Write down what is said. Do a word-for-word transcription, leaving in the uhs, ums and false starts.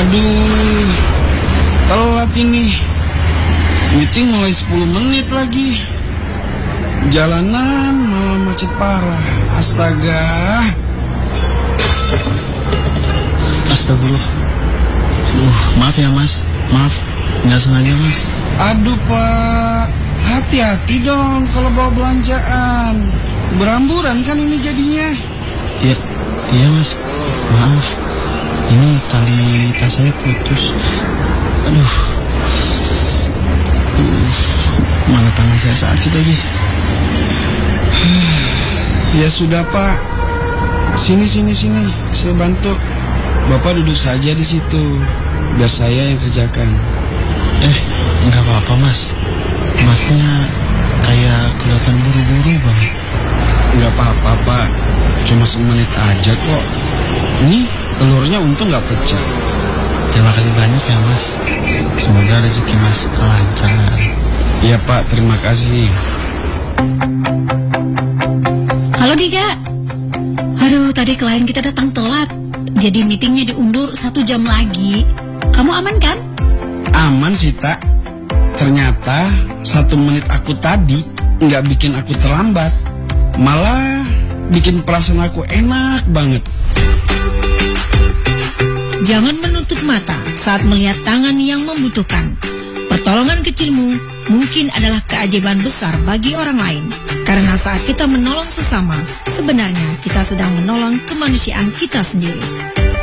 Aduh, telat ini. Meeting mulai sepuluh menit lagi. Jalanan malah macet parah. Astaga. Astagfirullah. Aduh, maaf ya mas. Maaf, nggak sengaja mas. Aduh pak, hati-hati dong kalau bawa belanjaan. Beramburan kan ini jadinya. Iya, iya mas. Maaf. Ini tali tas saya putus. Aduh. Uh, malah tangan saya sakit lagi. Ya sudah pak. Sini sini sini, saya bantu. Bapak duduk saja di situ, biar saya yang kerjakan. Eh, nggak apa-apa mas. Masnya kayak kelihatan buru-buru banget. Nggak apa-apa pak, cuma semenit aja kok. Nih, telurnya untung nggak pecah. Terima kasih banyak ya mas. Semoga rezeki mas lancar. Iya pak, terima kasih. Halo Giga. Aduh, tadi klien kita datang telat. Jadi meetingnya diundur satu jam lagi. Kamu aman kan? Aman sih tak. Ternyata satu menit aku tadi nggak bikin aku terlambat, malah bikin perasaan aku enak banget. Jangan menutup mata saat melihat tangan yang membutuhkan. Pertolongan kecilmu mungkin adalah keajaiban besar bagi orang lain. Karena saat kita menolong sesama, sebenarnya kita sedang menolong kemanusiaan kita sendiri.